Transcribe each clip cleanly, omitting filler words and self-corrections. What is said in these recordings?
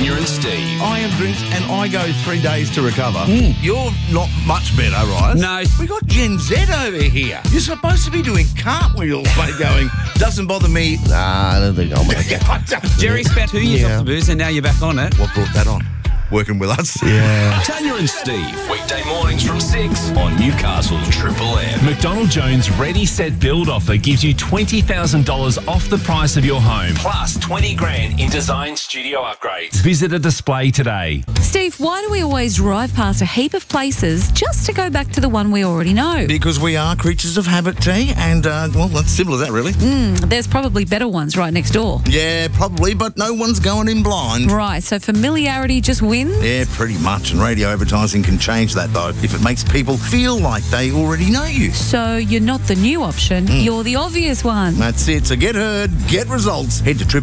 Tanya and Steve. I have drinks and I go 3 days to recover. You're not much better, right? No. We got Gen Z over here. You're supposed to be doing cartwheels, mate, going, doesn't bother me. Nah, I don't think I'll make it. Jerry spent 2 years off the booze and now you're back on it. What brought that on? Working with us. Yeah. Tanya and Steve, weekday mornings from 6 on Newcastle's Triple M. McDonald Jones Ready Set Build offer gives you $20,000 off the price of your home, plus 20 grand in design studio upgrades. Visit a display today. Steve, why do we always drive past a heap of places just to go back to the one we already know? Because we are creatures of habit, T, and, well, that's simple as that, really. There's probably better ones right next door. Yeah, probably, but no one's going in blind. Right, so familiarity just wins? Yeah, pretty much, and radio advertising can change that, though, if it makes people feel like they already know you. So you're not the new option, you're the obvious one. That's it, so get heard, get results. Head to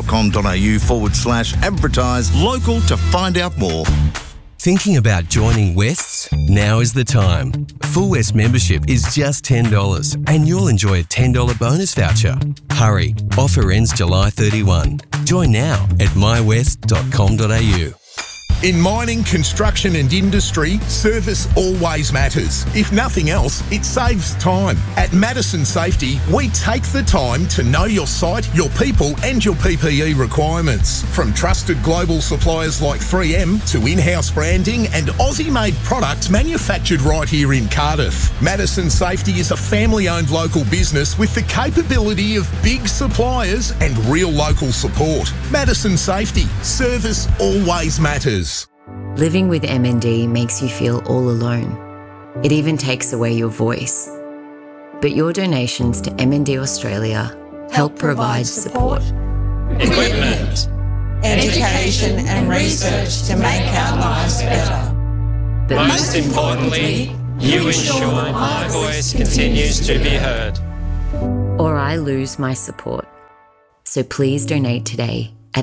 triplem.com.au/advertise local to find out more. Thinking about joining Wests? Now is the time. Full West membership is just $10 and you'll enjoy a $10 bonus voucher. Hurry, offer ends July 31. Join now at mywest.com.au. In mining, construction and industry, service always matters. If nothing else, it saves time. At Madison Safety, we take the time to know your site, your people and your PPE requirements. From trusted global suppliers like 3M to in-house branding and Aussie-made products manufactured right here in Cardiff. Madison Safety is a family-owned local business with the capability of big suppliers and real local support. Madison Safety, service always matters. Living with MND makes you feel all alone. It even takes away your voice. But your donations to MND Australia help provide support, equipment, education and research to make our lives better. But most importantly, you ensure my voice continues to be heard. or I lose my support. So please donate today at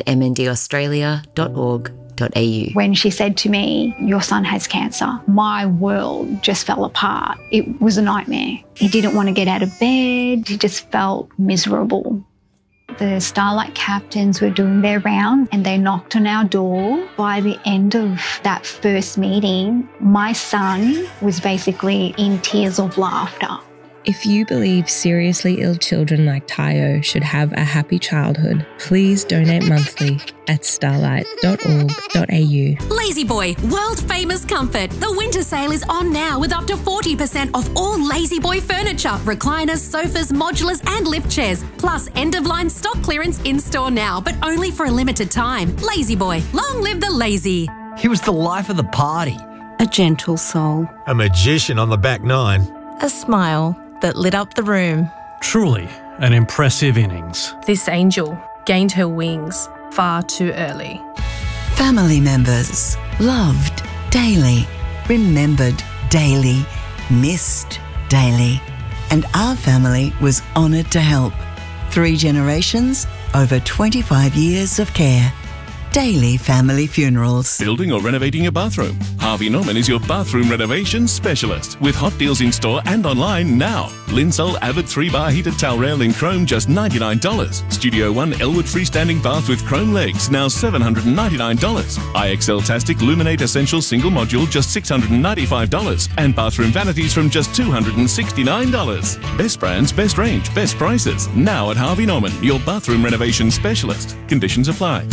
mndaustralia.org.au. When she said to me, "Your son has cancer," my world just fell apart. It was a nightmare. He didn't want to get out of bed. He just felt miserable. The Starlight captains were doing their round and they knocked on our door. By the end of that first meeting, my son was basically in tears of laughter. If you believe seriously ill children like Tayo should have a happy childhood, please donate monthly at starlight.org.au. Lazy Boy, world famous comfort. The winter sale is on now with up to 40% off all Lazy Boy furniture, recliners, sofas, modulars and lift chairs. Plus end-of-line stock clearance in store now, but only for a limited time. Lazy Boy, long live the lazy. He was the life of the party. A gentle soul. A magician on the back nine. A smile that lit up the room. Truly an impressive innings. This angel gained her wings far too early. Family members, loved daily, remembered daily, missed daily. And our family was honoured to help. 3 generations, over 25 years of care. Daily Family Funerals. Building or renovating your bathroom? Harvey Norman is your bathroom renovation specialist with hot deals in store and online now. Linsol Avid 3-bar heated towel rail in chrome just $99. Studio One Elwood freestanding bath with chrome legs now $799. IXL Tastic Luminate Essential single module just $695. And bathroom vanities from just $269. Best brands, best range, best prices. Now at Harvey Norman, your bathroom renovation specialist. Conditions apply.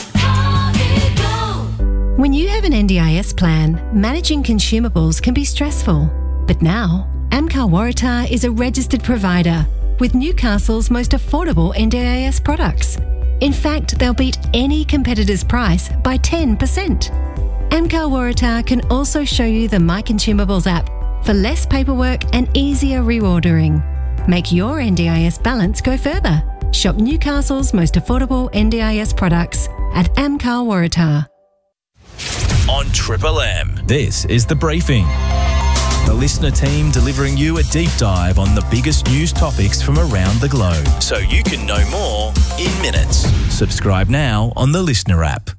When you have an NDIS plan, managing consumables can be stressful. But now, Amcal Waratah is a registered provider with Newcastle's most affordable NDIS products. In fact, they'll beat any competitor's price by 10%. Amcal Waratah can also show you the My Consumables app for less paperwork and easier reordering. Make your NDIS balance go further. Shop Newcastle's most affordable NDIS products at Amcal Waratah. On Triple M. This is The Briefing. The listener team delivering you a deep dive on the biggest news topics from around the globe. So you can know more in minutes. Subscribe now on the Listener app.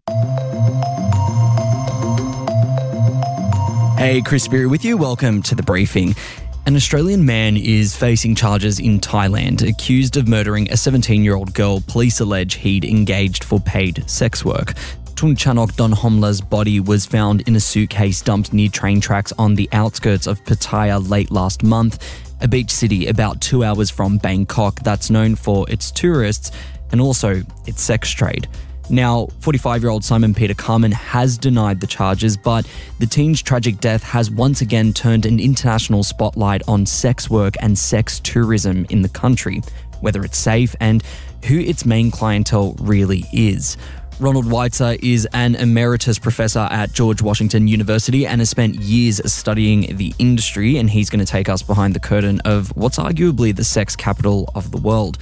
Hey, Chris Speary with you. Welcome to The Briefing. An Australian man is facing charges in Thailand, accused of murdering a 17-year-old girl police allege he'd engaged for paid sex work. Tung Chanok Donhomla's body was found in a suitcase dumped near train tracks on the outskirts of Pattaya late last month, a beach city about 2 hours from Bangkok that's known for its tourists and also its sex trade. Now, 45-year-old Simon Peter Carman has denied the charges, but the teen's tragic death has once again turned an international spotlight on sex work and sex tourism in the country, whether it's safe and who its main clientele really is. Ronald Weitzer is an emeritus professor at George Washington University and has spent years studying the industry, and he's going to take us behind the curtain of what's arguably the sex capital of the world.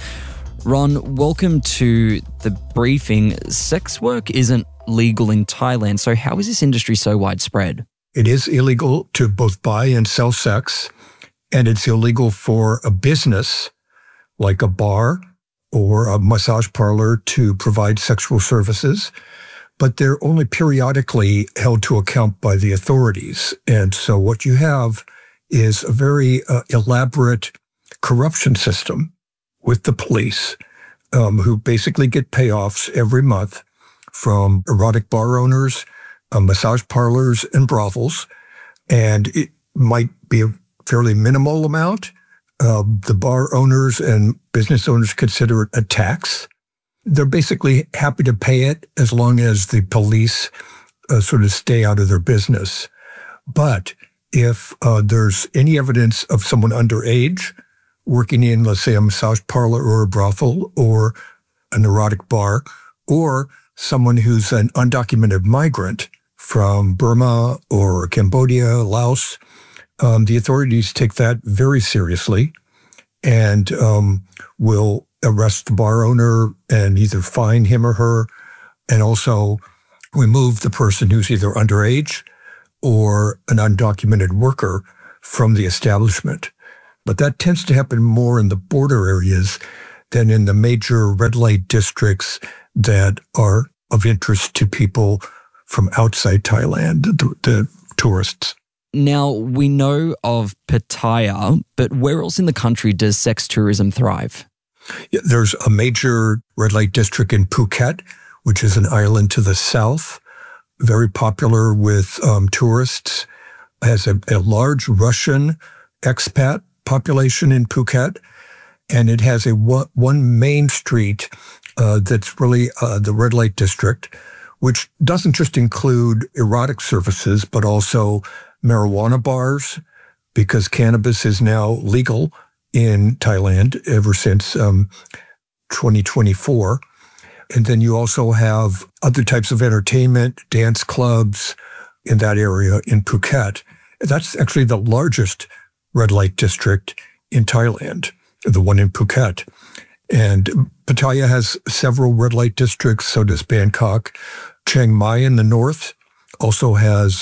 Ron, welcome to the briefing. Sex work isn't legal in Thailand, so how is this industry so widespread? It is illegal to both buy and sell sex, and it's illegal for a business like a bar or a massage parlor to provide sexual services, but they're only periodically held to account by the authorities. And so what you have is a very elaborate corruption system with the police, who basically get payoffs every month from erotic bar owners, massage parlors, and brothels. And it might be a fairly minimal amount. The bar owners and business owners consider it a tax. They're basically happy to pay it as long as the police sort of stay out of their business. But if there's any evidence of someone underage working in, let's say, a massage parlor or a brothel or an erotic bar, or someone who's an undocumented migrant from Burma or Cambodia, Laos, the authorities take that very seriously and will arrest the bar owner and either fine him or her and also remove the person who's either underage or an undocumented worker from the establishment. But that tends to happen more in the border areas than in the major red light districts that are of interest to people from outside Thailand, the tourists. Now, we know of Pattaya, but where else in the country does sex tourism thrive? Yeah, there's a major red light district in Phuket, which is an island to the south, very popular with tourists. It has a large Russian expat population in Phuket, and it has a one main street that's really the red light district, which doesn't just include erotic services, but also marijuana bars, because cannabis is now legal in Thailand ever since 2024. And then you also have other types of entertainment, dance clubs in that area in Phuket. That's actually the largest red light district in Thailand, the one in Phuket. And Pattaya has several red light districts, so does Bangkok. Chiang Mai in the north also has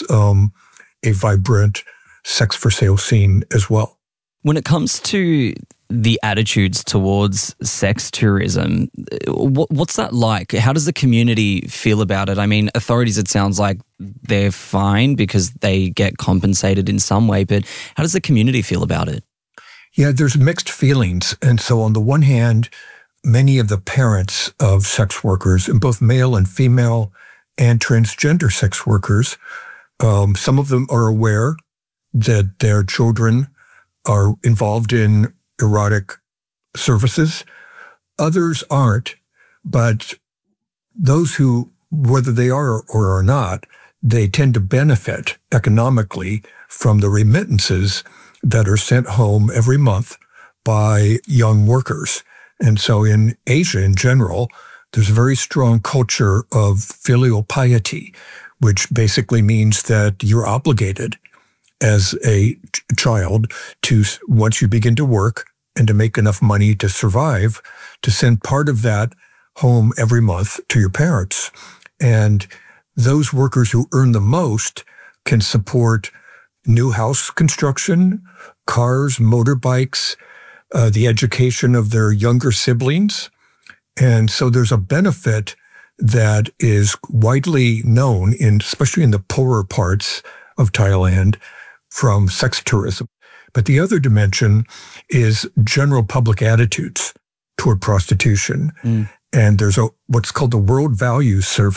a vibrant sex for sale scene as well. When it comes to the attitudes towards sex tourism, what's that like? How does the community feel about it? I mean, authorities, it sounds like they're fine because they get compensated in some way, but how does the community feel about it? Yeah, there's mixed feelings. And so on the one hand, many of the parents of sex workers, and both male and female and transgender sex workers, some of them are aware that their children are involved in erotic services. Others aren't, but those who, whether they are or are not, they tend to benefit economically from the remittances that are sent home every month by young workers. And so in Asia in general, there's a very strong culture of filial piety, which basically means that you're obligated as a child to, once you begin to work and to make enough money to survive, to send part of that home every month to your parents. And those workers who earn the most can support new house construction, cars, motorbikes, the education of their younger siblings. And so there's a benefit that is widely known, especially in the poorer parts of Thailand, from sex tourism. But the other dimension is general public attitudes toward prostitution. And there's what's called the World Values Survey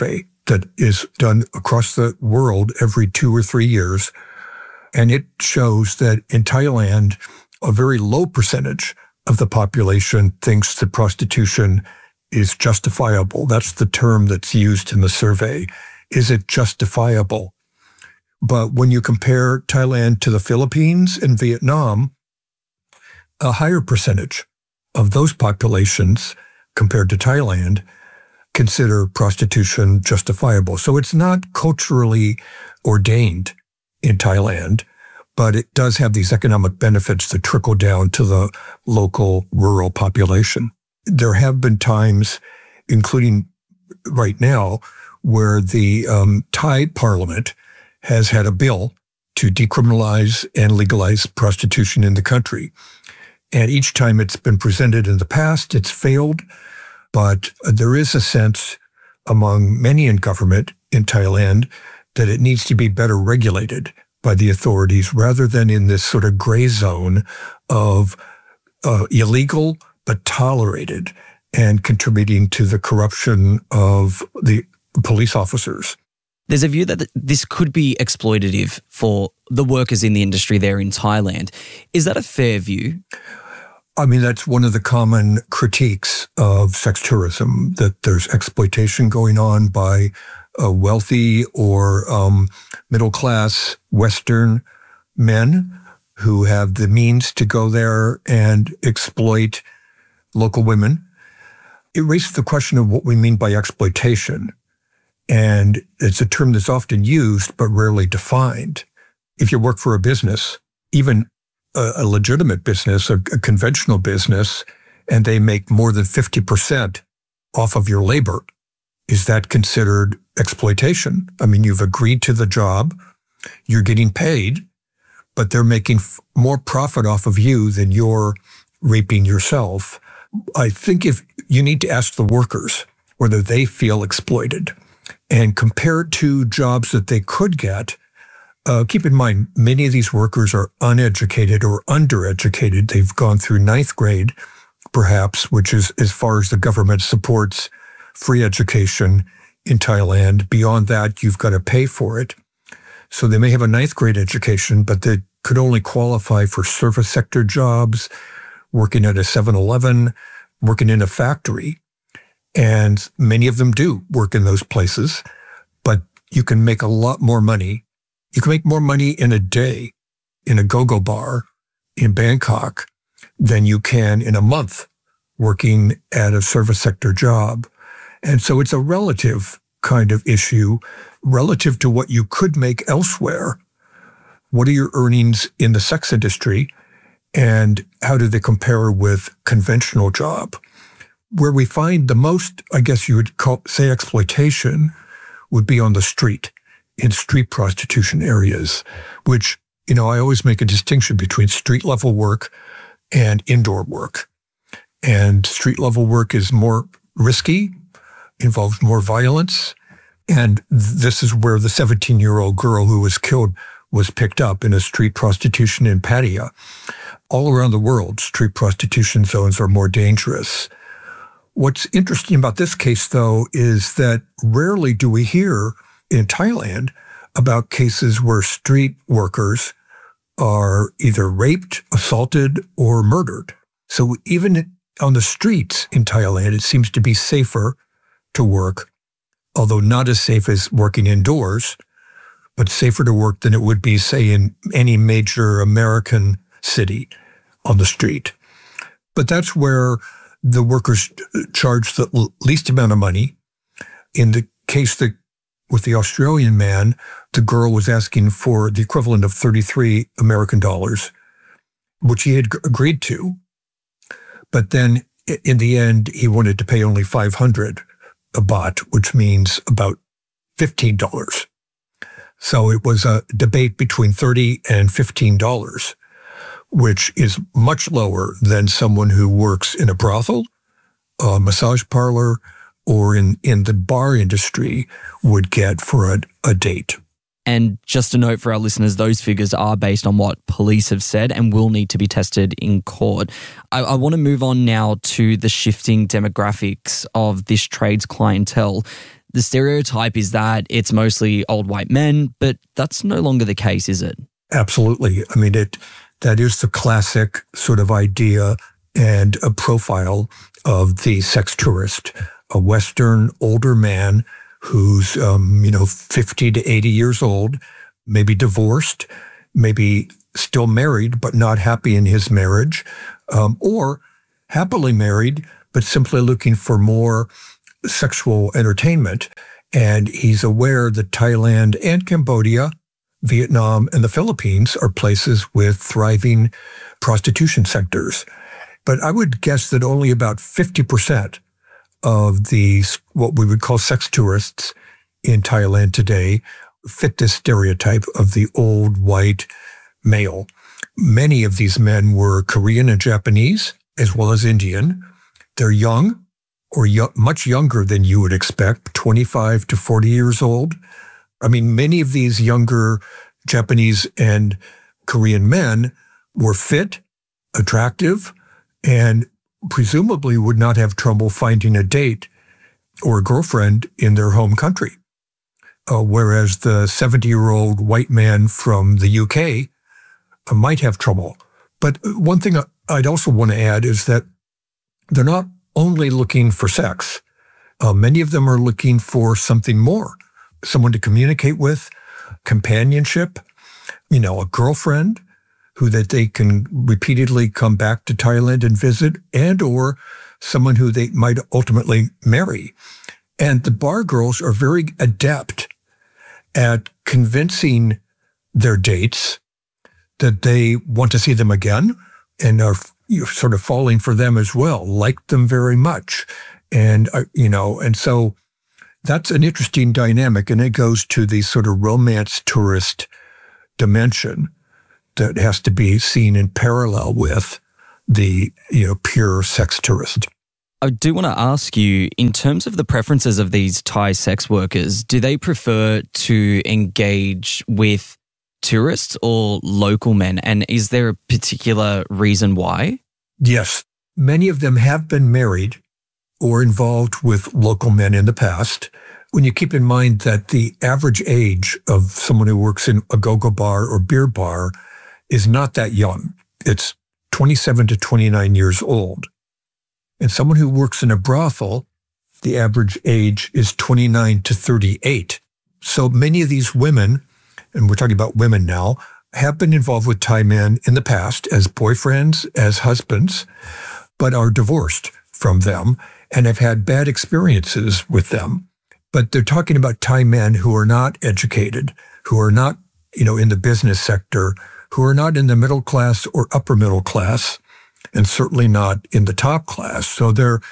that is done across the world every 2 or 3 years. And it shows that in Thailand, a very low percentage of the population thinks that prostitution is justifiable. That's the term that's used in the survey. Is it justifiable? But when you compare Thailand to the Philippines and Vietnam, a higher percentage of those populations compared to Thailand consider prostitution justifiable. So it's not culturally ordained in Thailand, but it does have these economic benefits that trickle down to the local rural population. There have been times, including right now, where the Thai parliament has had a bill to decriminalize and legalize prostitution in the country. And each time it's been presented in the past, it's failed. But there is a sense among many in government in Thailand that it needs to be better regulated by the authorities rather than in this sort of gray zone of illegal but tolerated and contributing to the corruption of the police officers. There's a view that this could be exploitative for the workers in the industry there in Thailand. Is that a fair view? I mean, that's one of the common critiques of sex tourism, that there's exploitation going on by wealthy or middle-class Western men who have the means to go there and exploit local women. It raises the question of what we mean by exploitation. And it's a term that's often used but rarely defined. If you work for a business, even a legitimate business, a conventional business, and they make more than 50% off of your labor, is that considered exploitation? I mean, you've agreed to the job, you're getting paid, but they're making more profit off of you than you're reaping yourself. I think if you need to ask the workers whether they feel exploited and compare it to jobs that they could get. Keep in mind, many of these workers are uneducated or undereducated. They've gone through 9th grade, perhaps, which is as far as the government supports free education in Thailand. Beyond that, you've got to pay for it. So they may have a 9th grade education, but they could only qualify for service sector jobs, working at a 7-Eleven, working in a factory. And many of them do work in those places, but you can make a lot more money. You can make more money in a day in a go-go bar in Bangkok than you can in a month working at a service sector job. And so it's a relative kind of issue relative to what you could make elsewhere. What are your earnings in the sex industry, and how do they compare with conventional job? Where we find the most, I guess you would say exploitation, would be on the street, in street prostitution areas, which, I always make a distinction between street-level work and indoor work. And street-level work is more risky, involves more violence, and this is where the 17-year-old girl who was killed was picked up in a street prostitution in Pattaya. All around the world, street prostitution zones are more dangerous. What's interesting about this case, though, is that rarely do we hear in Thailand about cases where street workers are either raped, assaulted, or murdered. So even on the streets in Thailand, it seems to be safer to work, although not as safe as working indoors, but safer to work than it would be, say, in any major American city on the street. But that's where the workers charge the least amount of money. In the case that with the Australian man, the girl was asking for the equivalent of 33 American dollars, which he had agreed to. But then in the end, he wanted to pay only 500 baht, which means about $15. So it was a debate between $30 and $15, which is much lower than someone who works in a brothel, a massage parlor, or in the bar industry would get for a date. And just a note for our listeners, those figures are based on what police have said and will need to be tested in court. I want to move on now to the shifting demographics of this trade's clientele. The stereotype is that it's mostly old white men, but that's no longer the case, is it? Absolutely. I mean, that is the classic sort of idea and a profile of the sex tourist, a Western older man who's, 50 to 80 years old, maybe divorced, maybe still married, but not happy in his marriage, or happily married, but simply looking for more sexual entertainment. And he's aware that Thailand and Cambodia, Vietnam, and the Philippines are places with thriving prostitution sectors. But I would guess that only about 50% of these, what we would call sex tourists in Thailand today, fit this stereotype of the old white male. Many of these men were Korean and Japanese, as well as Indian. They're young, or much younger than you would expect, 25 to 40 years old. I mean, many of these younger Japanese and Korean men were fit, attractive, and presumably would not have trouble finding a date or a girlfriend in their home country. Whereas the 70-year-old white man from the UK might have trouble. But one thing I'd also want to add is that they're not only looking for sex. Many of them are looking for something more, someone to communicate with, companionship, a girlfriend that they can repeatedly come back to Thailand and visit, and or someone who they might ultimately marry. And the bar girls are very adept at convincing their dates that they want to see them again and are sort of falling for them as well, like them very much. And, and so that's an interesting dynamic. And it goes to the sort of romance tourist dimension that has to be seen in parallel with the, pure sex tourist. I do want to ask you, in terms of the preferences of these Thai sex workers, do they prefer to engage with tourists or local men? And is there a particular reason why? Yes. Many of them have been married or involved with local men in the past. When you keep in mind that the average age of someone who works in a go-go bar or beer bar is not that young. It's 27 to 29 years old. And someone who works in a brothel, the average age is 29 to 38. So many of these women, and we're talking about women now, have been involved with Thai men in the past as boyfriends, as husbands, but are divorced from them and have had bad experiences with them. But they're talking about Thai men who are not educated, who are not, in the business sector, who are not in the middle class or upper middle class, and certainly not in the top class. So their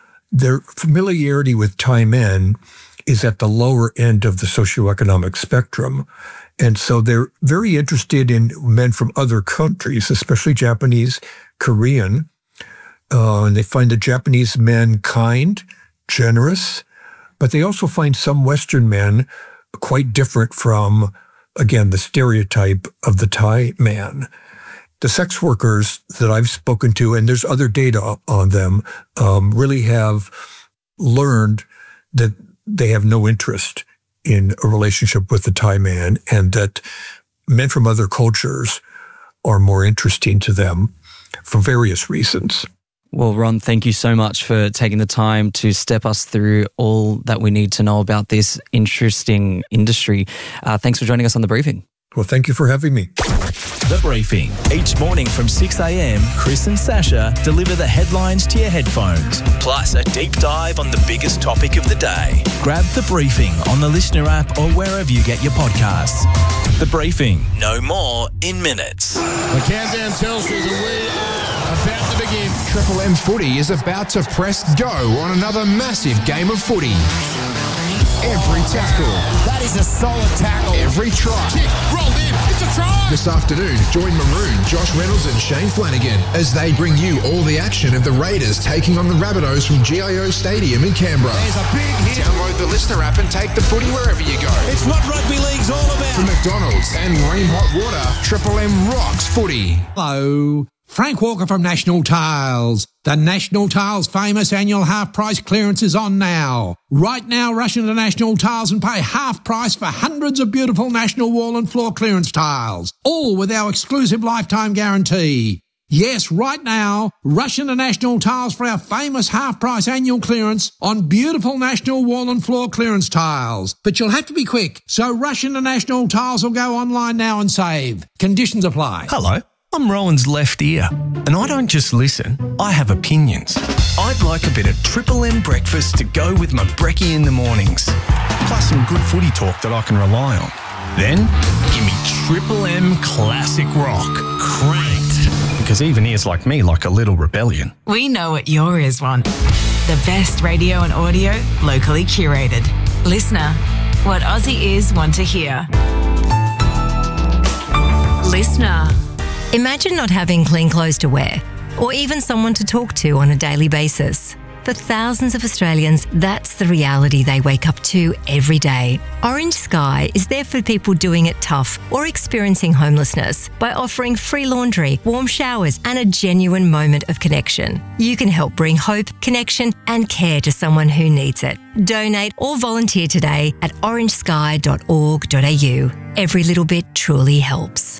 familiarity with Thai men is at the lower end of the socioeconomic spectrum. And so they're very interested in men from other countries, especially Japanese, Korean. And they find the Japanese men kind, generous, but they also find some Western men quite different from, again, the stereotype of the Thai man. The sex workers that I've spoken to, and there's other data on them, really have learned that they have no interest in a relationship with the Thai man, and that men from other cultures are more interesting to them for various reasons. Well, Ron, thank you so much for taking the time to step us through all that we need to know about this interesting industry. Thanks for joining us on The Briefing. Well, thank you for having me. The Briefing. Each morning from 6 a.m, Chris and Sasha deliver the headlines to your headphones, plus a deep dive on the biggest topic of the day. Grab The Briefing on the Listener app or wherever you get your podcasts. The Briefing. No more in minutes. The countdown tells you that we are about to begin. Triple M Footy is about to press go on another massive game of footy. Every tackle. That is a solid tackle. Every try. Kick, rolled in. It's a try. This afternoon, join Maroon, Josh Reynolds and Shane Flanagan as they bring you all the action of the Raiders taking on the Rabbitohs from GIO Stadium in Canberra. There's a big hit. Download the Listener app and take the footy wherever you go. It's what rugby league's all about. From McDonald's and Ream Hot Water, Triple M rocks footy. Hello. Frank Walker from National Tiles. The National Tiles famous annual half-price clearance is on now. Right now, rush into National Tiles and pay half price for hundreds of beautiful National wall and floor clearance tiles, all with our exclusive lifetime guarantee. Yes, right now, rush into National Tiles for our famous half-price annual clearance on beautiful National wall and floor clearance tiles. But you'll have to be quick, so rush into National Tiles or go online now and save. Conditions apply. Hello, I'm Rowan's left ear, and I don't just listen, I have opinions. I'd like a bit of Triple M breakfast to go with my brekkie in the mornings, plus some good footy talk that I can rely on. Then, give me Triple M Classic Rock, cranked. Because even ears like me like a little rebellion. We know what your ears want. The best radio and audio, locally curated. Listener, what Aussie ears want to hear. Listener. Imagine not having clean clothes to wear, or even someone to talk to on a daily basis. For thousands of Australians, that's the reality they wake up to every day. Orange Sky is there for people doing it tough or experiencing homelessness by offering free laundry, warm showers, and a genuine moment of connection. You can help bring hope, connection, and care to someone who needs it. Donate or volunteer today at orangesky.org.au. Every little bit truly helps.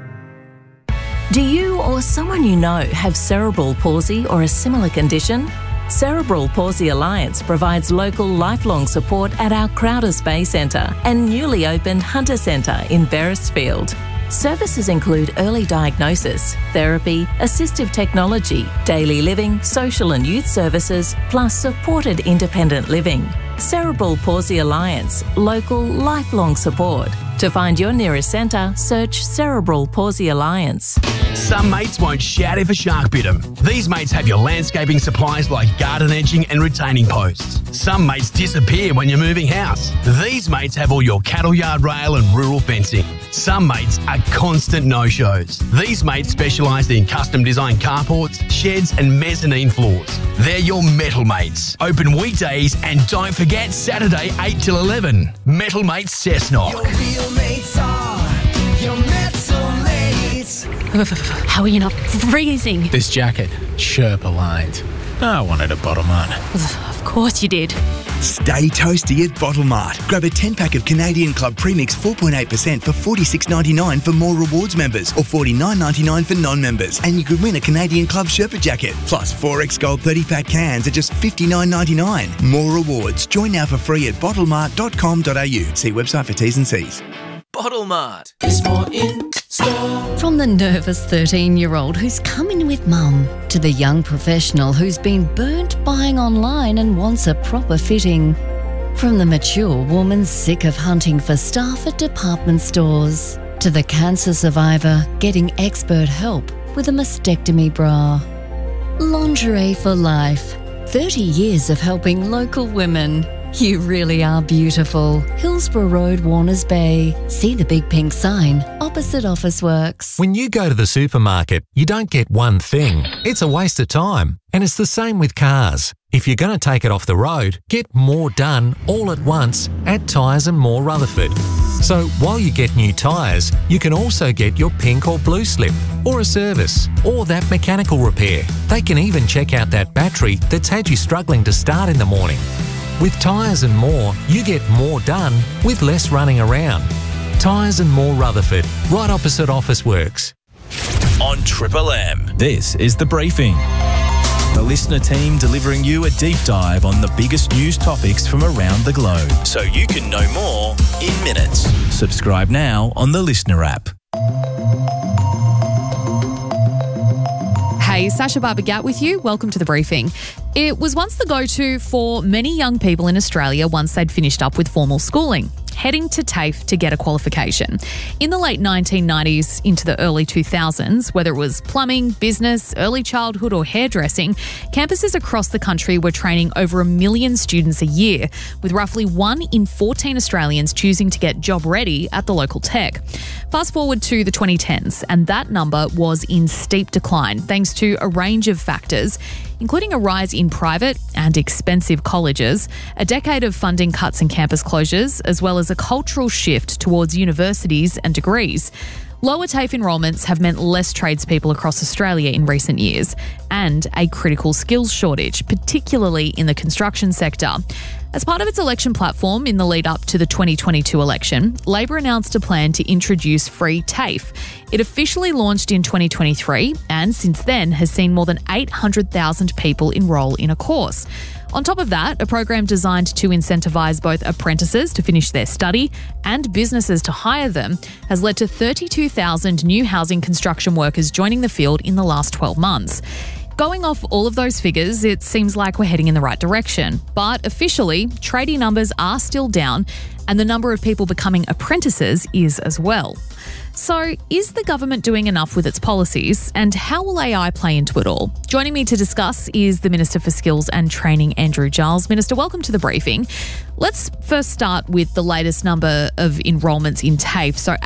Do you or someone you know have cerebral palsy or a similar condition? Cerebral Palsy Alliance provides local lifelong support at our Crowders Bay Centre and newly opened Hunter Centre in Beresfield. Services include early diagnosis, therapy, assistive technology, daily living, social and youth services, plus supported independent living. Cerebral Palsy Alliance, local lifelong support. To find your nearest centre, search Cerebral Palsy Alliance. Some mates won't shout if a shark bit them. These mates have your landscaping supplies like garden edging and retaining posts. Some mates disappear when you're moving house. These mates have all your cattle yard rail and rural fencing. Some mates are constant no-shows. These mates specialise in custom designed carports, sheds and mezzanine floors. They're your metal mates. Open weekdays and don't forget Saturday 8 till 11. Metal Mates Cessnock. Your real mates are your metal mates. How are you not freezing? This jacket, Sherpa lined. I wanted a Bottle Mart. Of course you did. Stay toasty at Bottle Mart. Grab a 10-pack of Canadian Club Premix 4.8% for $46.99 for more rewards members or $49.99 for non-members. And you could win a Canadian Club Sherpa jacket. Plus 4X Gold 30-pack cans at just $59.99. More rewards. Join now for free at bottlemart.com.au. See website for T's and C's. Bottle Mart. There's more in store. From the nervous 13-year-old who's come in with mum to the young professional who's been burnt buying online and wants a proper fitting. From the mature woman sick of hunting for staff at department stores to the cancer survivor getting expert help with a mastectomy bra. Lingerie for life. 30 years of helping local women. You really are beautiful. Hillsborough Road, Warners Bay. See the big pink sign opposite Officeworks. When you go to the supermarket, you don't get one thing. It's a waste of time. And it's the same with cars. If you're going to take it off the road, get more done all at once at Tyres and More Rutherford. So while you get new tyres, you can also get your pink or blue slip, or a service, or that mechanical repair. They can even check out that battery that's had you struggling to start in the morning. With Tyres and More, you get more done with less running around. Tyres and More Rutherford, right opposite Officeworks. On Triple M, this is The Briefing. The listener team delivering you a deep dive on the biggest news topics from around the globe, so you can know more in minutes. Subscribe now on the Listener app. Hey, Sasha Barbagat with you. Welcome to The Briefing. It was once the go-to for many young people in Australia once they'd finished up with formal schooling, heading to TAFE to get a qualification. In the late 1990s into the early 2000s, whether it was plumbing, business, early childhood or hairdressing, campuses across the country were training over 1 million students a year, with roughly 1 in 14 Australians choosing to get job ready at the local tech. Fast forward to the 2010s, and that number was in steep decline thanks to a range of factors, including a rise in private and expensive colleges, a decade of funding cuts and campus closures, as well as a cultural shift towards universities and degrees. Lower TAFE enrolments have meant less tradespeople across Australia in recent years and a critical skills shortage, particularly in the construction sector. As part of its election platform in the lead up to the 2022 election, Labor announced a plan to introduce free TAFE. It officially launched in 2023 and since then has seen more than 800,000 people enrol in a course. On top of that, a program designed to incentivise both apprentices to finish their study and businesses to hire them has led to 32,000 new housing construction workers joining the field in the last 12 months. Going off all of those figures, it seems like we're heading in the right direction. But officially, tradie numbers are still down and the number of people becoming apprentices is as well. So, is the government doing enough with its policies and how will AI play into it all? Joining me to discuss is the Minister for Skills and Training, Andrew Giles. Minister, welcome to the briefing. Let's first start with the latest number of enrolments in TAFE. So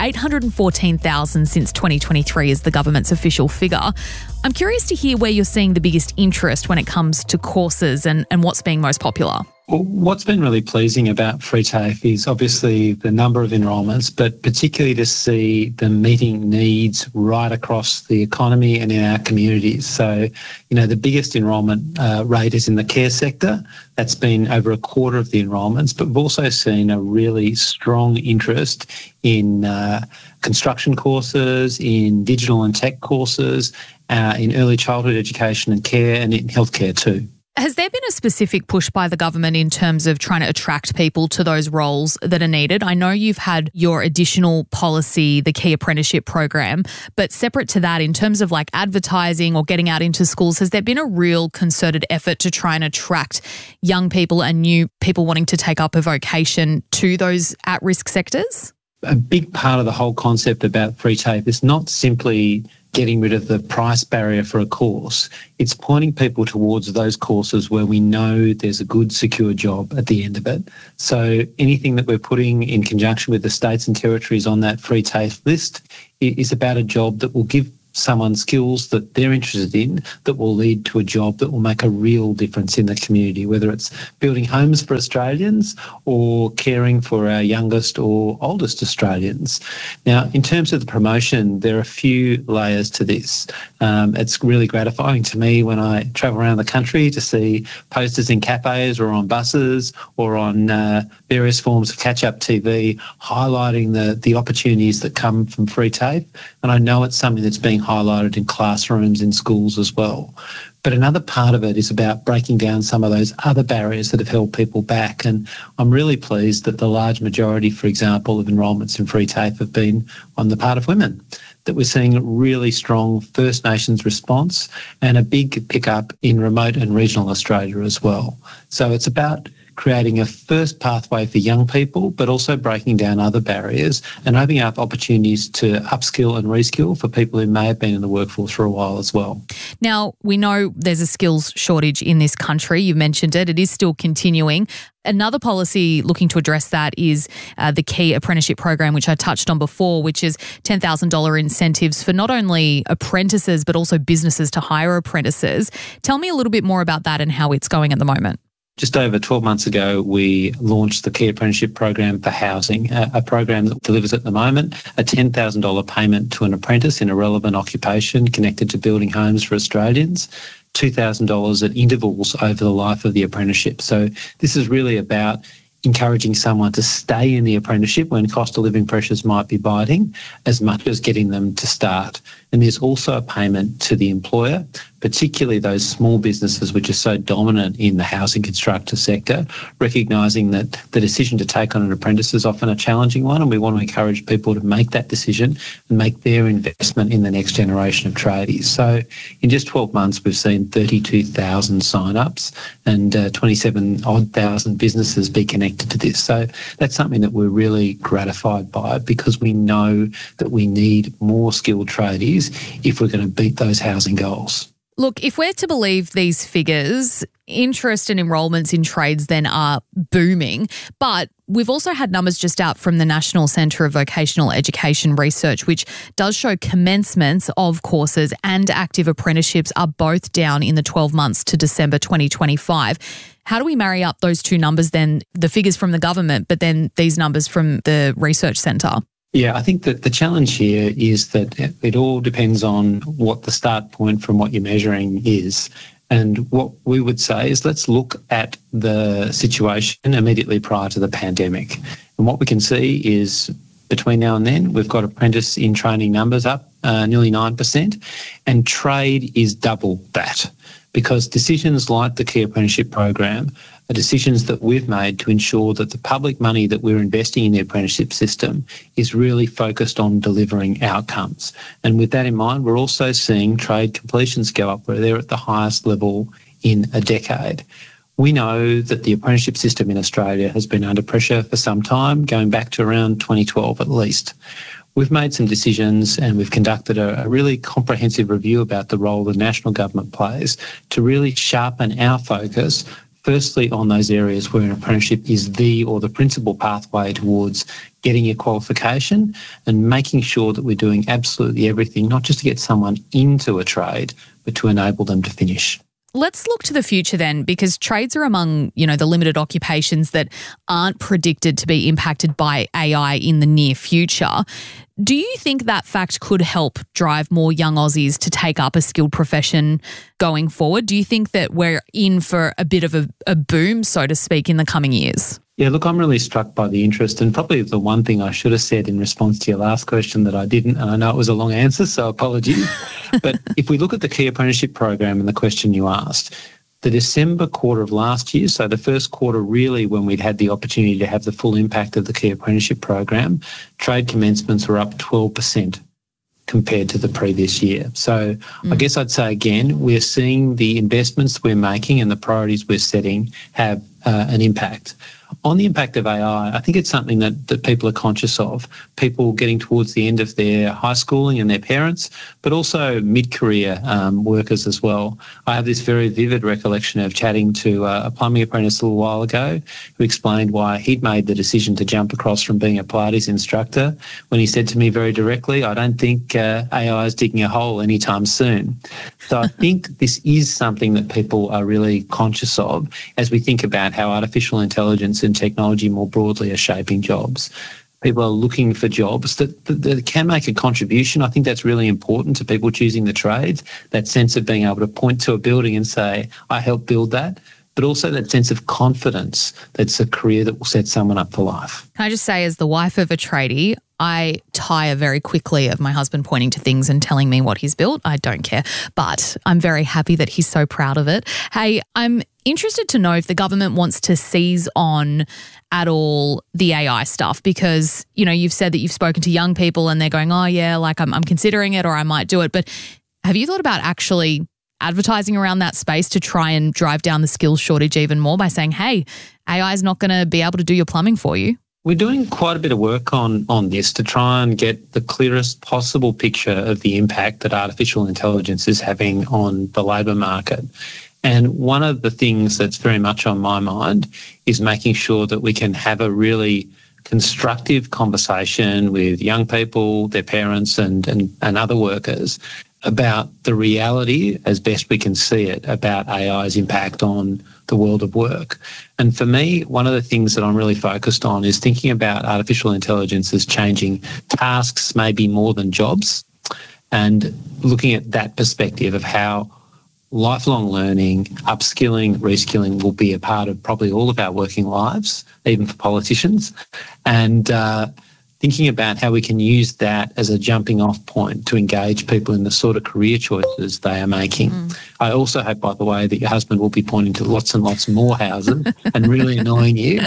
814,000 since 2023 is the government's official figure. I'm curious to hear where you're seeing the biggest interest when it comes to courses and what's being most popular. Well, what's been really pleasing about free TAFE is obviously the number of enrolments, but particularly to see them meeting needs right across the economy and in our communities. So, the biggest enrolment rate is in the care sector. That's been over a quarter of the enrolments, but we've also seen a really strong interest in construction courses, in digital and tech courses, in early childhood education and care, and in healthcare too. Has there been a specific push by the government in terms of trying to attract people to those roles that are needed? I know you've had your additional policy, the Key Apprenticeship Program, but separate to that, in terms of like advertising or getting out into schools, has there been a real concerted effort to try and attract young people and new people wanting to take up a vocation to those at-risk sectors? A big part of the whole concept about free TAFE is not simply getting rid of the price barrier for a course. It's pointing people towards those courses where we know there's a good, secure job at the end of it. So anything that we're putting in conjunction with the states and territories on that free TAFE list is about a job that will give someone skills that they're interested in that will lead to a job that will make a real difference in the community, whether it's building homes for Australians or caring for our youngest or oldest Australians. Now, in terms of the promotion, there are a few layers to this. It's really gratifying to me when I travel around the country to see posters in cafes or on buses or on various forms of catch-up TV highlighting the opportunities that come from free TAFE. And I know it's something that's being highlighted in classrooms, in schools as well. But another part of it is about breaking down some of those other barriers that have held people back. And I'm really pleased that the large majority, for example, of enrolments in free TAFE have been on the part of women, that we're seeing a really strong First Nations response and a big pickup in remote and regional Australia as well. So it's about creating a first pathway for young people, but also breaking down other barriers and opening up opportunities to upskill and reskill for people who may have been in the workforce for a while as well. Now, we know there's a skills shortage in this country. You've mentioned it. It is still continuing. Another policy looking to address that is the Key Apprenticeship Program, which I touched on before, which is $10,000 incentives for not only apprentices, but also businesses to hire apprentices. Tell me a little bit more about that and how it's going at the moment. Just over 12 months ago, we launched the Key Apprenticeship Program for housing, a program that delivers at the moment a $10,000 payment to an apprentice in a relevant occupation connected to building homes for Australians, $2,000 at intervals over the life of the apprenticeship. So this is really about encouraging someone to stay in the apprenticeship when cost of living pressures might be biting, as much as getting them to start. And there's also a payment to the employer, particularly those small businesses which are so dominant in the housing constructor sector, recognising that the decision to take on an apprentice is often a challenging one, and we want to encourage people to make that decision and make their investment in the next generation of tradies. So in just 12 months, we've seen 32,000 sign-ups and 27,000 businesses be connected to this. So that's something that we're really gratified by, because we know that we need more skilled tradies if we're going to beat those housing goals. Look, if we're to believe these figures, interest and enrolments in trades then are booming, but we've also had numbers just out from the National Centre of Vocational Education Research, which does show commencements of courses and active apprenticeships are both down in the 12 months to December 2025. How do we marry up those two numbers then, the figures from the government, but then these numbers from the research centre? Yeah, I think that the challenge here is that it all depends on what the start point from what you're measuring is. And what we would say is let's look at the situation immediately prior to the pandemic. And what we can see is between now and then, we've got apprentice in training numbers up nearly 9%, and trade is double that, because decisions like the Key Apprenticeship Program are decisions that we've made to ensure that the public money that we're investing in the apprenticeship system is really focused on delivering outcomes. And with that in mind, we're also seeing trade completions go up, where they're at the highest level in a decade. We know that the apprenticeship system in Australia has been under pressure for some time, going back to around 2012 at least. We've made some decisions and we've conducted a really comprehensive review about the role the national government plays to really sharpen our focus, firstly on those areas where an apprenticeship is the principal pathway towards getting your qualification, and making sure that we're doing absolutely everything, not just to get someone into a trade, but to enable them to finish. Let's look to the future then, because trades are among, the limited occupations that aren't predicted to be impacted by AI in the near future. Do you think that fact could help drive more young Aussies to take up a skilled profession going forward? Do you think that we're in for a bit of a boom, so to speak, in the coming years? Yeah, look, I'm really struck by the interest, and probably the one thing I should have said in response to your last question that I didn't, and I know it was a long answer, so apologies. But if we look at the Key Apprenticeship Program and the question you asked, the December quarter of last year, so the first quarter really when we'd had the opportunity to have the full impact of the Key Apprenticeship Program, trade commencements were up 12% compared to the previous year. So I guess I'd say again, we're seeing the investments we're making and the priorities we're setting have an impact. On the impact of AI, I think it's something that people are conscious of, people getting towards the end of their high schooling and their parents, but also mid-career workers as well. I have this very vivid recollection of chatting to a plumbing apprentice a little while ago who explained why he'd made the decision to jump across from being a Pilates instructor when he said to me very directly, I don't think AI is digging a hole anytime soon. So I think this is something that people are really conscious of as we think about how artificial intelligence and technology more broadly are shaping jobs. People are looking for jobs that can make a contribution. I think that's really important to people choosing the trades, that sense of being able to point to a building and say, I helped build that, but also that sense of confidence that's a career that will set someone up for life. Can I just say, as the wife of a tradie, I tire very quickly of my husband pointing to things and telling me what he's built. I don't care, but I'm very happy that he's so proud of it. Hey, I'm interested to know if the government wants to seize on at all the AI stuff, because, you've said that you've spoken to young people and they're going, oh yeah, like I'm considering it or I might do it. But have you thought about actually advertising around that space to try and drive down the skills shortage even more by saying, hey, AI is not going to be able to do your plumbing for you? We're doing quite a bit of work on this to try and get the clearest possible picture of the impact that artificial intelligence is having on the labour market. And one of the things that's very much on my mind is making sure that we can have a really constructive conversation with young people, their parents and other workers about the reality, as best we can see it, about AI's impact on the world of work. And for me, one of the things that I'm really focused on is thinking about artificial intelligence as changing tasks, maybe more than jobs, and looking at that perspective of how lifelong learning, upskilling, reskilling will be a part of probably all of our working lives, even for politicians, and thinking about how we can use that as a jumping off point to engage people in the sort of career choices they are making. I also hope, by the way, that your husband will be pointing to lots and lots more houses and really annoying you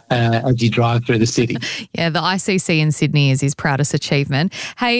as you drive through the city. Yeah, the ICC in Sydney is his proudest achievement. Hey,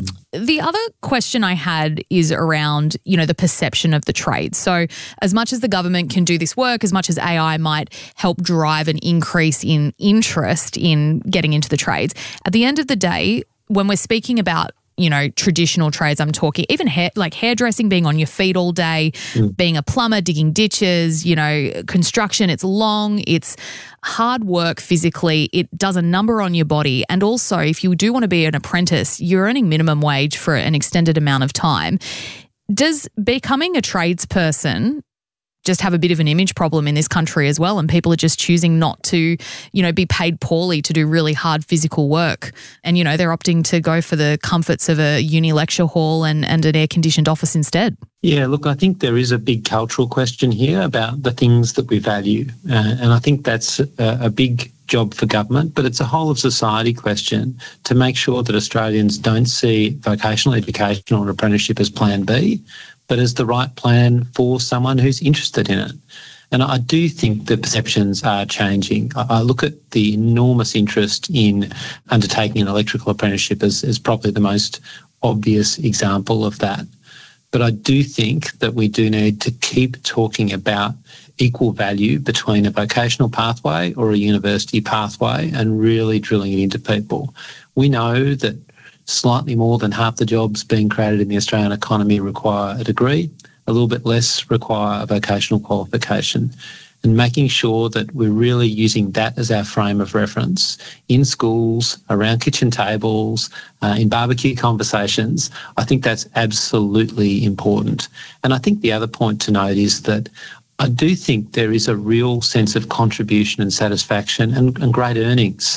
the other question I had is around, the perception of the trade. So as much as the government can do this work, as much as AI might help drive an increase in interest in getting into the trades, at the end of the day, when we're speaking about, traditional trades, I'm talking even hairdressing, being on your feet all day, being a plumber, digging ditches, construction, it's long, it's hard work physically, it does a number on your body. And also, if you do want to be an apprentice, you're earning minimum wage for an extended amount of time. Does becoming a tradesperson just have a bit of an image problem in this country as well, and people are just choosing not to, be paid poorly to do really hard physical work. And, they're opting to go for the comforts of a uni lecture hall and an air-conditioned office instead. Yeah, look, I think there is a big cultural question here about the things that we value. And I think that's a big job for government, but it's a whole of society question to make sure that Australians don't see vocational education or apprenticeship as plan B, but as the right plan for someone who's interested in it. And I do think the perceptions are changing. I look at the enormous interest in undertaking an electrical apprenticeship as probably the most obvious example of that. But I do think that we do need to keep talking about equal value between a vocational pathway or a university pathway and really drilling it into people. We know that slightly more than half the jobs being created in the Australian economy require a degree, a little bit less require a vocational qualification. And making sure that we're really using that as our frame of reference in schools, around kitchen tables, in barbecue conversations, I think that's absolutely important. And I think the other point to note is that I do think there is a real sense of contribution and satisfaction and great earnings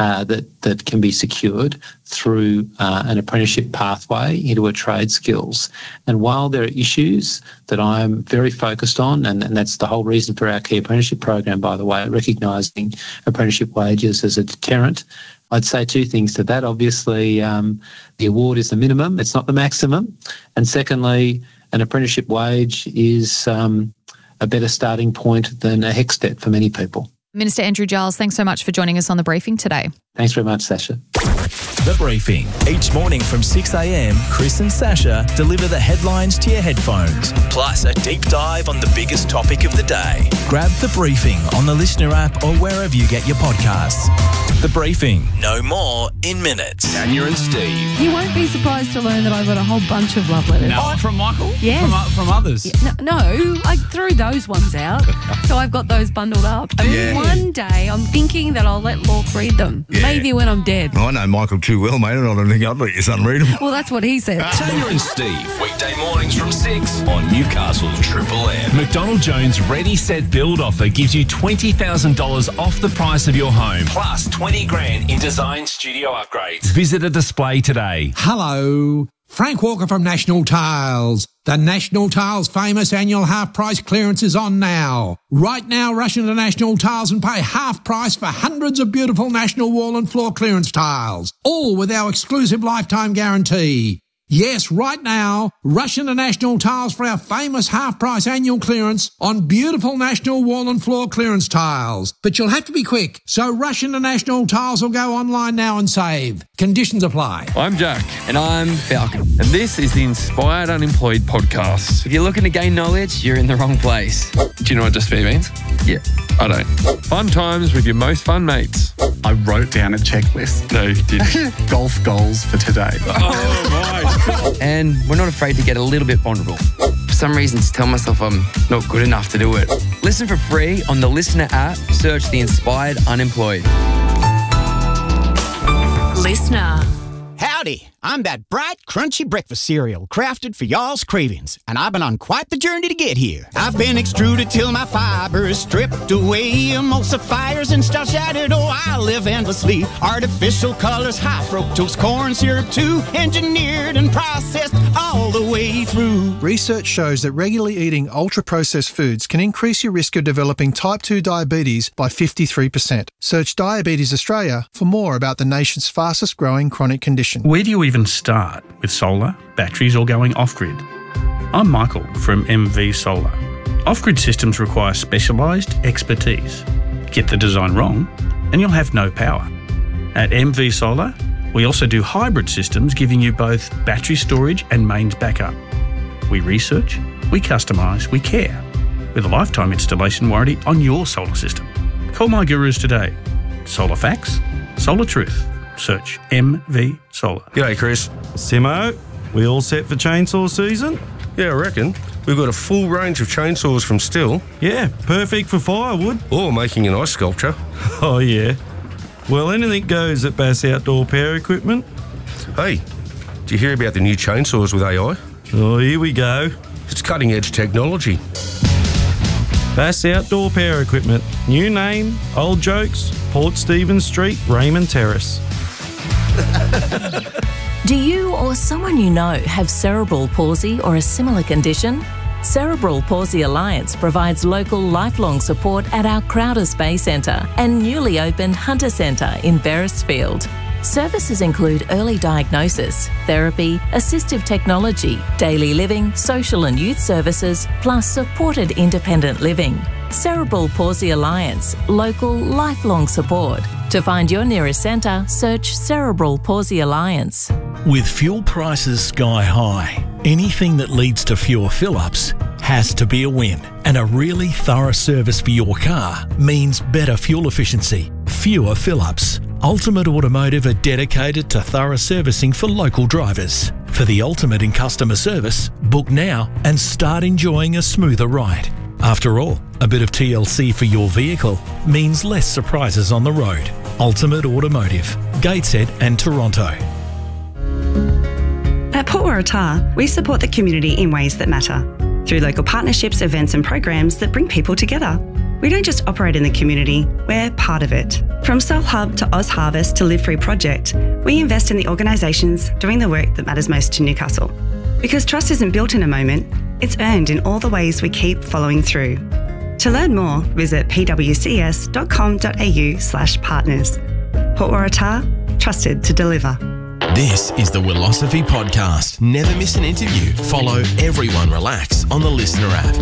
that can be secured through an apprenticeship pathway into a trade skills. And while there are issues that I'm very focused on, and that's the whole reason for our key apprenticeship program, by the way, recognising apprenticeship wages as a deterrent, I'd say two things to that. Obviously, the award is the minimum, it's not the maximum. And secondly, an apprenticeship wage is a better starting point than a HECS debt for many people. Minister Andrew Giles, thanks so much for joining us on The Briefing today. Thanks very much, Sasha. The Briefing. Each morning from 6 a.m, Chris and Sasha deliver the headlines to your headphones, plus a deep dive on the biggest topic of the day. Grab The Briefing on the Listener app or wherever you get your podcasts. The Briefing. No more in minutes. Tanya and Steve. You won't be surprised to learn that I've got a whole bunch of love letters. No, from Michael? Yes. From others? Yeah, no, I threw those ones out, so I've got those bundled up. And one day I'm thinking that I'll let Lork read them. Yeah. Maybe when I'm dead. I know Michael too well, mate, and I don't think I'd let your son read them. Well, that's what he said. Tanya and Steve, weekday mornings from 6 on Newcastle's Triple M. McDonald Jones Ready Set Build offer gives you $20,000 off the price of your home, plus 20 grand in design studio upgrades. Visit a display today. Hello, Frank Walker from National Tiles. The National Tiles famous annual half-price clearance is on now. Right now, rush into National Tiles and pay half price for hundreds of beautiful National wall and floor clearance tiles, all with our exclusive lifetime guarantee. Yes, right now, rush into National Tiles for our famous half-price annual clearance on beautiful National wall and floor clearance tiles. But you'll have to be quick, so rush into National Tiles or go online now and save. Conditions apply. I'm Jack. And I'm Falcon. And this is the Inspired Unemployed podcast. If you're looking to gain knowledge, you're in the wrong place. Do you know what despair means? Yeah, I don't. Fun times with your most fun mates. I wrote down a checklist. No, you didn't. Golf goals for today. Oh, my. And we're not afraid to get a little bit vulnerable. For some reason, to tell myself I'm not good enough to do it. Listen for free on the Listener app. Search the Inspired Unemployed. Listener. Howdy, I'm that bright, crunchy breakfast cereal crafted for y'all's cravings, and I've been on quite the journey to get here. I've been extruded till my fibers stripped away, emulsifiers and starch added. Oh, I live endlessly. Artificial colors, high fructose corn syrup too, engineered and processed all the way through. Research shows that regularly eating ultra-processed foods can increase your risk of developing type 2 diabetes by 53%. Search Diabetes Australia for more about the nation's fastest growing chronic condition. Where do you even start with solar, batteries or going off-grid? I'm Michael from MV Solar. Off-grid systems require specialised expertise. Get the design wrong and you'll have no power. At MV Solar, we also do hybrid systems giving you both battery storage and mains backup. We research, we customise, we care, with a lifetime installation warranty on your solar system. Call my gurus today. Solar Facts, Solar Truth. Search MV Solar. G'day, Chris. Simo, we all set for chainsaw season? Yeah, I reckon. We've got a full range of chainsaws from Stihl. Yeah, perfect for firewood. Or making an ice sculpture. Oh, yeah. Well, anything goes at Bass Outdoor Power Equipment. Hey, did you hear about the new chainsaws with AI? Oh, here we go. It's cutting-edge technology. Bass Outdoor Power Equipment. New name, old jokes, Port Stephens Street, Raymond Terrace. Do you or someone you know have cerebral palsy or a similar condition? Cerebral Palsy Alliance provides local lifelong support at our Crowders Bay Centre and newly opened Hunter Centre in Beresfield. Services include early diagnosis, therapy, assistive technology, daily living, social and youth services, plus supported independent living. Cerebral Palsy Alliance, local lifelong support. To find your nearest centre, search Cerebral Palsy Alliance. With fuel prices sky high, anything that leads to fewer fill-ups has to be a win. And a really thorough service for your car means better fuel efficiency, fewer fill-ups. Ultimate Automotive are dedicated to thorough servicing for local drivers. For the ultimate in customer service, book now and start enjoying a smoother ride. After all, a bit of TLC for your vehicle means less surprises on the road. Ultimate Automotive, Gateshead and Toronto. At Port Waratah, we support the community in ways that matter, through local partnerships, events and programs that bring people together. We don't just operate in the community, we're part of it. From Soul Hub to Oz Harvest to Live Free Project, we invest in the organisations doing the work that matters most to Newcastle. Because trust isn't built in a moment, it's earned in all the ways we keep following through. To learn more, visit pwcs.com.au/partners. Port Waratah, trusted to deliver. This is the Willosophy Podcast. Never miss an interview. Follow Everyone Relax on the Listener app.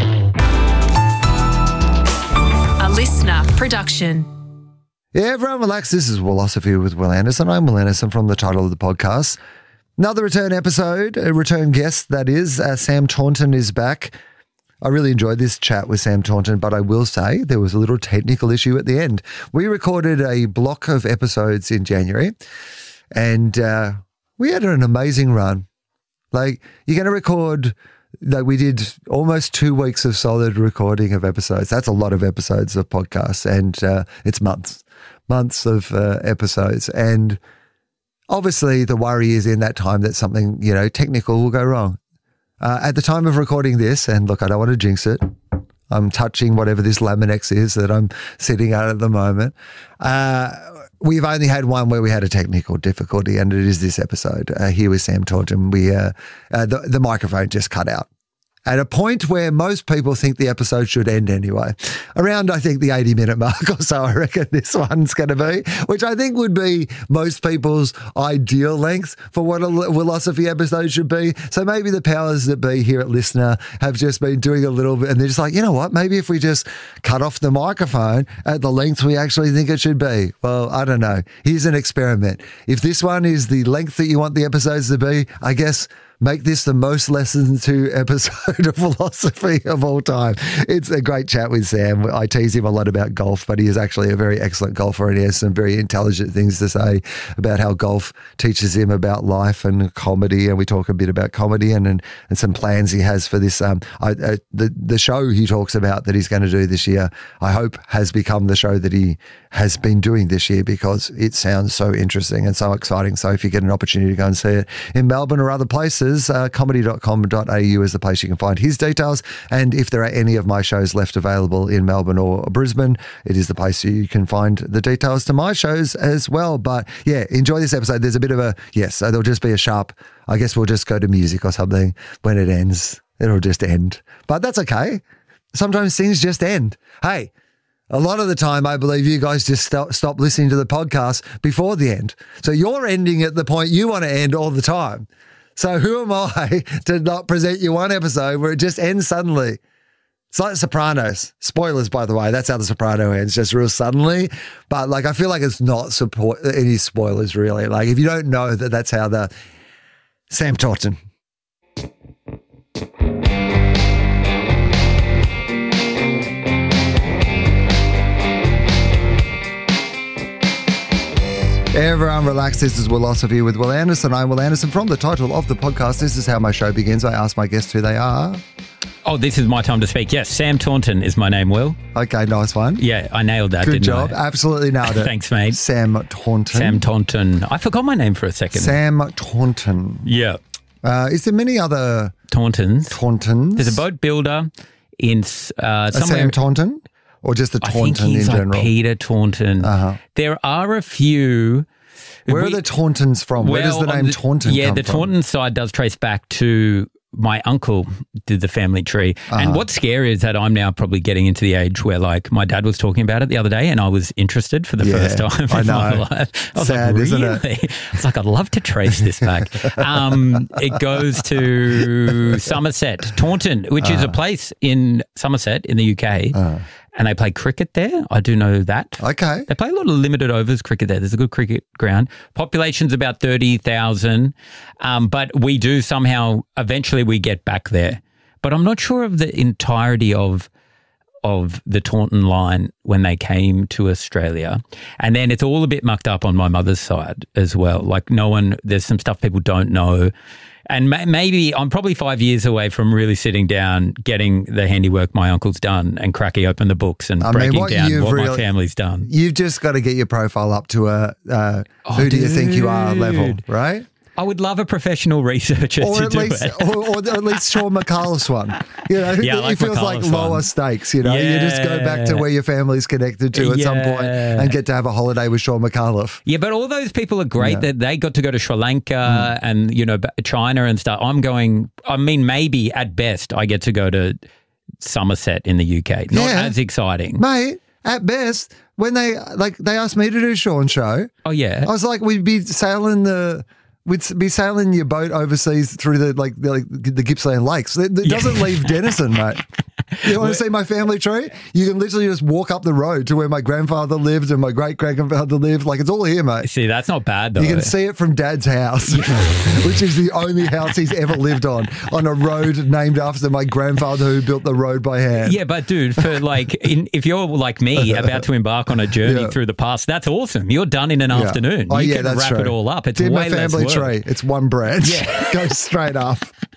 A listener production. Yeah, everyone relax. This is Willosophy with Will Anderson. I'm Will Anderson from the title of the podcast. Another return episode, a return guest, that is. Sam Taunton is back. I really enjoyed this chat with Sam Taunton, but I will say there was a little technical issue at the end. We recorded a block of episodes in January and we had an amazing run. Like, you're going to record, like, we did almost 2 weeks of solid recording of episodes. That's a lot of episodes of podcasts, and it's months of episodes. And obviously the worry is in that time that something, technical will go wrong. At the time of recording this, and look, I don't want to jinx it, I'm touching whatever this Laminex is that I'm sitting at the moment. We've only had one where we had a technical difficulty, and it is this episode. Here with Sam Taunton, the microphone just cut out at a point where most people think the episode should end anyway. Around, I think, the 80-minute mark or so, I reckon this one's going to be, which I think would be most people's ideal length for what a Willosophy episode should be. So maybe the powers that be here at Listener have just been doing a little bit, and they're just like, you know what, maybe if we just cut off the microphone at the length we actually think it should be. Well, I don't know. Here's an experiment. If this one is the length that you want the episodes to be, I guess make this the most listened to episode of Willosophy of all time. It's a great chat with Sam. I tease him a lot about golf, but he is actually a very excellent golfer, and he has some very intelligent things to say about how golf teaches him about life and comedy. And we talk a bit about comedy and some plans he has for this. The show he talks about that he's going to do this year, I hope has become the show that he has been doing this year, because it sounds so interesting and so exciting. So if you get an opportunity to go and see it in Melbourne or other places, comedy.com.au is the place you can find his details. And if there are any of my shows left available in Melbourne or Brisbane, it is the place you can find the details to my shows as well. But yeah, enjoy this episode. There's a bit of so there'll just be a sharp, I guess we'll just go to music or something when it ends. It'll just end. But that's okay. Sometimes things just end. Hey, a lot of the time, I believe you guys just stop listening to the podcast before the end. So you're ending at the point you want to end all the time. So who am I to not present you one episode where it just ends suddenly? It's like Sopranos. Spoilers, by the way. That's how The Soprano ends, just real suddenly. But like, I feel like it's not any spoilers, really. Like, if you don't know that that's how the Sam Taunton. Everyone relax. This is Willosophy with Will Anderson. I'm Will Anderson. From the title of the podcast, this is how my show begins. I ask my guests who they are. Oh, this is my time to speak. Yes, Sam Taunton is my name, Will. Okay, nice one. Yeah, I nailed that, Good job. Absolutely nailed it. Thanks, mate. Sam Taunton. Sam Taunton. I forgot my name for a second. Sam Taunton. Yeah. Is there many other Tauntons? Tauntons. There's a boat builder in Sam somewhere. Taunton? Or just the I think Taunton in he's like general? Peter Taunton. There are a few. Where are the Tauntons from? Where does the name Taunton come from? Yeah, the Taunton side does trace back to my uncle did the family tree. And what's scary is that I'm now probably getting into the age where, like, my dad was talking about it the other day and I was interested for the first time in my life. I was Sad, like, isn't really? it? I was like, I'd love to trace this back. It goes to Somerset, Taunton, which is a place in Somerset in the UK. And they play cricket there. I do know that. Okay. They play a lot of limited overs cricket there. There's a good cricket ground. Population's about 30,000. But we do somehow, eventually we get back there. But I'm not sure of the entirety of the Taunton line when they came to Australia. And then it's all a bit mucked up on my mother's side as well. Like there's some stuff people don't know. And maybe I'm probably 5 years away from really sitting down, getting the handiwork my uncle's done and cracking open the books and breaking down what my family's done. You've just got to get your profile up to a who do you think you are level, right? I would love a professional researcher to do it. Or at least Sean McAuliffe's one. You know, it feels like lower stakes, you know. You just go back to where your family's connected to at some point and get to have a holiday with Sean McAuliffe. Yeah, but all those people are great that they got to go to Sri Lanka and, China and stuff. Maybe at best I get to go to Somerset in the UK. Not as exciting. Mate, at best, when they asked me to do Sean's show. Oh, yeah. I was like, we'd be sailing your boat overseas through the Gippsland Lakes. It doesn't leave Denison, mate. You want to see my family tree? You can literally just walk up the road to where my grandfather lived and my great-grandfather lived. Like, it's all here, mate. See, that's not bad, though. You can see it from Dad's house, which is the only house he's ever lived on a road named after my grandfather who built the road by hand. Yeah, but dude, for if you're like me, about to embark on a journey through the past, that's awesome. You're done in an afternoon. You can wrap it all up. It's Did way my family less work. tree. It's one branch. Yeah. Goes straight up.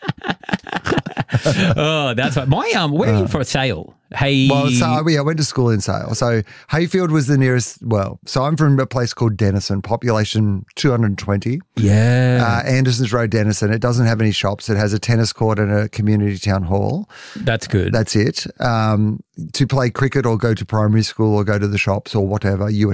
Oh, that's right. Where are you for a sail? Hey. Well, I went to school in Sale. So Hayfield was the nearest, so I'm from a place called Denison, population 220. Yeah. Anderson's Road, Denison. It doesn't have any shops. It has a tennis court and a community town hall. That's good. That's it. To play cricket or go to primary school or go to the shops or whatever, you would